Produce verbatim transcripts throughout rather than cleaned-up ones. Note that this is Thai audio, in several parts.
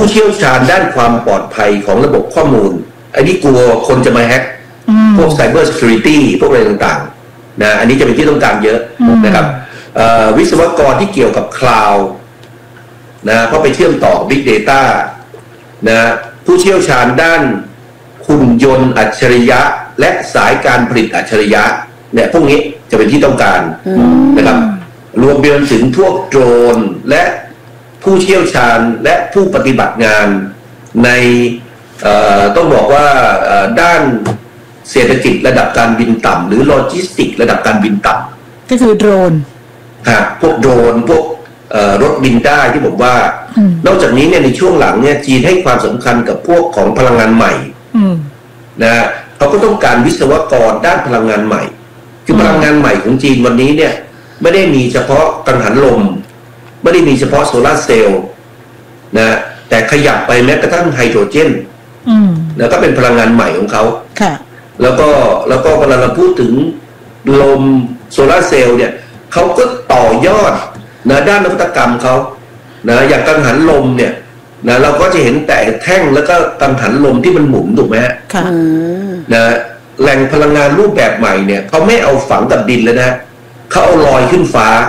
เชี่ยวชาญด้านความปลอดภัยของระบบข้อมูลอันนี้กลัวคนจะมาแฮกพวก Cyber Security พวกอะไรต่างๆนะอันนี้จะเป็นที่ต้องการเยอะนะครับวิศวกรที่เกี่ยวกับคลาวด์นะเพราะไปเชื่อมต่อ Big Data นะผู้เชี่ยวชาญด้านหุ่นยนต์อัจฉริยะและสายการผลิตอัจฉริยะเนี่ยพวกนี้จะเป็นที่ต้องการนะครับรวมไปถึงพวกโดรนและผู้เชี่ยวชาญและผู้ปฏิบัติงานในต้องบอกว่าด้านเศรษฐกิจระดับการบินต่ำหรือโลจิสติกระดับการบินต่ำก็คือโดรนครับพวกโดรนพวกรถบินได้ที่ผมว่านอกจากนี้เนี่ยในช่วงหลังเนี่ยจีนให้ความสำคัญกับพวกของพลังงานใหม่นะเขาก็ต้องการวิศวกรด้านพลังงานใหม่คือพลังงานใหม่ของจีนวันนี้เนี่ยไม่ได้มีเฉพาะกังหันลมไม่ได้มีเฉพาะโซลาร์เซลล์นะแต่ขยับไปแม้กระทั่งไฮโดรเจนแล้วก็เป็นพลังงานใหม่ของเขาแล้วก็แล้วก็เวลาเราพูดถึงลมโซลาร์เซลล์เนี่ยเขาก็ต่อยอดนะด้านนวัตกรรมเขานะอย่างกังหันลมเนี่ยนะเราก็จะเห็นแต่แท่งแล้วก็กังหันลมที่มันหมุนถูกไหมฮะนะแหล่งพลังงานรูปแบบใหม่เนี่ยเขาไม่เอาฝังกับดินเลยนะเขาเอาลอยขึ้นฟ้า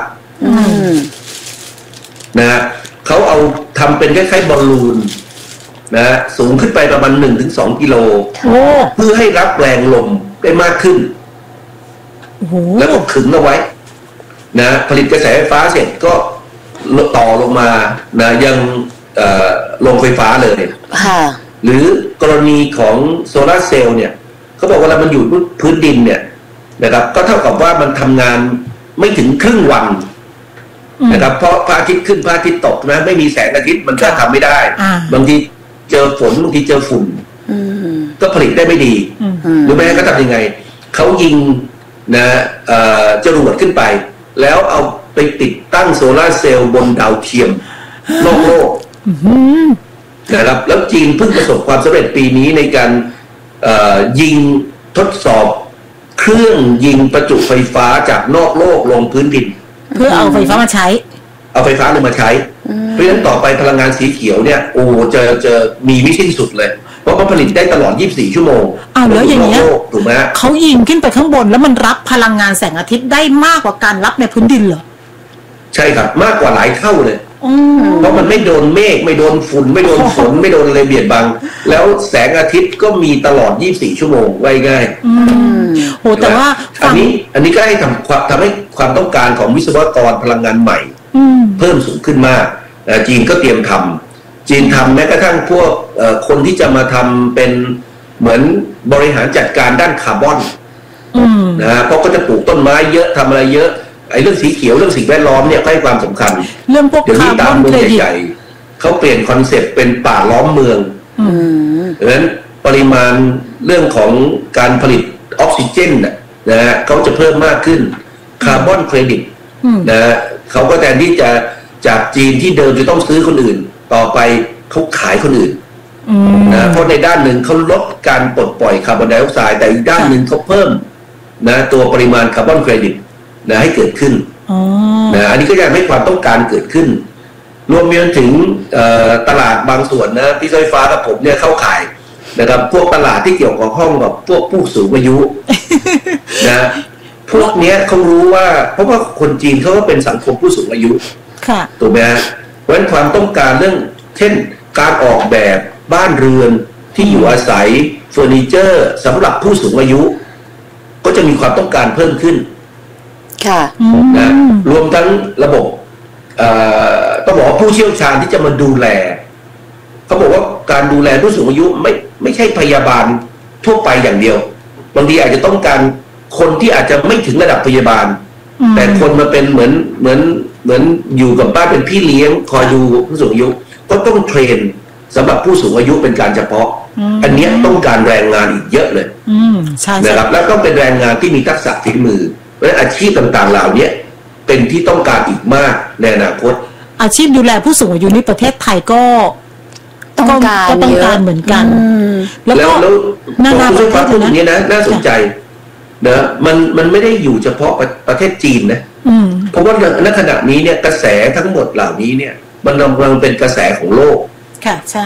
นะเขาเอาทำเป็นคล้ายๆบอลลูนนะสูงขึ้นไปประมาณหนึ่งถึงสองกิโลเพื่อให้รับแรงลมได้มากขึ้นแล้วก็ขึงเอาไว้นะผลิตกระแสไฟฟ้าเสร็จก็ต่อลงมานะยังโรงไฟฟ้าเลยหรือกรณีของโซลาร์เซลล์เนี่ยเขาบอกว่าเวลามันอยู่พื้นดินเนี่ยนะครับก็เท่ากับว่ามันทำงานไม่ถึงครึ่งวันนะครับเพราะพระอาทิตย์ขึ้นพระอาทิตย์ตกนะไม่มีแสงอาทิตย์มันจะทำไม่ได้บางทีเจอฝนบางทีเจอฝุ่นก็ผลิตได้ไม่ดีหรือแม้ก็ทำยังไงเขายิงนะจรวดขึ้นไปแล้วเอาไปติดตั้งโซลาร์เซลล์บนดาวเทียมโลกโลกนะครับแล้วจีนเพิ่งประสบความสำเร็จปีนี้ในการยิงทดสอบเครื่องยิงประจุไฟฟ้าจากนอกโลกลงพื้นดินเพื่อเอาไฟฟ้ามาใช้เอาไฟฟ้าลงมาใช้เพราะฉะนั้นต่อไปพลังงานสีเขียวเนี่ยโอ้จะจะมีไม่สิ้นสุดเลยเพราะเขาผลิตได้ตลอดยี่สิบสี่ชั่วโมงอ้าวแล้วอย่างเงี้ยถูกไหมเขายิงขึ้นไปข้างบนแล้วมันรับพลังงานแสงอาทิตย์ได้มากกว่าการรับในพื้นดินเหรอใช่ครับมากกว่าหลายเท่าเลยเพราะมันไม่โดนเมฆไม่โดนฝุ่นไม่โดนฝนไม่โดนอะไรเบียดบังแล้วแสงอาทิตย์ก็มีตลอดยี่สิบสี่ชั่วโมงไว้ง่ายโอ้แต่ว่าอันนี้อันนี้ก็ให้ทำความทำให้ความต้องการของวิศวกรพลังงานใหม่เพิ่มสูงขึ้นมากจีนก็เตรียมทำจีนทำแม้กระทั่งพวกคนที่จะมาทำเป็นเหมือนบริหารจัดการด้านคาร์บอนนะฮะเพราะก็จะปลูกต้นไม้เยอะทำอะไรเยอะไอ้เรื่องสีเขียวเรื่องสิ่งแวดล้อมเนี่ยให้ความสำคัญเรื่องพวกคาร์บอนเครดิตเขาเปลี่ยนคอนเซ็ปต์เป็นป่าล้อมเมืองเพราะฉะนั้นปริมาณเรื่องของการผลิตออกซิเจนนะฮะเขาจะเพิ่มมากขึ้นคาร์บอนเครดิตนะฮะเขาก็แทนที่จะจากจีนที่เดิมจะต้องซื้อคนอื่นต่อไปเขาขายคนอื่นนะเพราะในด้านหนึ่งเขาลดการปลดปล่อยคาร์บอนไดออกไซด์แต่อีกด้านหนึ่งเขาเพิ่มนะตัวปริมาณคาร์บอนเครดิตนะให้เกิดขึ้นนะอันนี้ก็จะให้ความต้องการเกิดขึ้นรวมไปถึงตลาดบางส่วนนะพี่ไฟฟ้ากับผมเนี่ยเข้าขายนะครับพวกตลาดที่เกี่ยวกับห้องกับพวกผู้สูงอายุนะพวกเนี้ยเขารู้ว่าเพราะว่าคนจีนเขาก็เป็นสังคมผู้สูงอายุถูกไหมฮะเพราะฉะนั้นความต้องการเรื่องเช่นการออกแบบบ้านเรือนที่อยู่อาศัยเฟอร์นิเจอร์สำหรับผู้สูงอายุก็จะมีความต้องการเพิ่มขึ้นค่ะนะรวมทั้งระบบต้องบอกว่าผู้เชี่ยวชาญที่จะมาดูแลเขาบอกว่าการดูแลผู้สูงอายุไม่ไม่ใช่พยาบาลทั่วไปอย่างเดียวบางทีอาจจะต้องการคนที่อาจจะไม่ถึงระดับพยาบาลแต่คนมาเป็นเหมือนเหมือนเหมือนอยู่กับบ้านเป็นพี่เลี้ยงคอยดูผู้สูงอายุก็ต้องเทรนสำหรับผู้สูงอายุเป็นการเฉพาะอันนี้ต้องการแรงงานอีกเยอะเลยนะครับแล้วต้องเป็นแรงงานที่มีทักษะฝีมือเพราะฉะนั้นอาชีพต่างๆเหล่านี้เป็นที่ต้องการอีกมากในอนาคตอาชีพดูแลผู้สูงอายุในประเทศไทยก็ต้องการก็ต้องการเหมือนกันแล้วก็นานาประเทศอย่างนี้นะน่าสนใจนะมันมันไม่ได้อยู่เฉพาะประเทศจีนนะเพราะว่าณขณะนี้เนี่ยกระแสทั้งหมดเหล่านี้เนี่ยมันกำลังเป็นกระแสของโลกค่ะใช่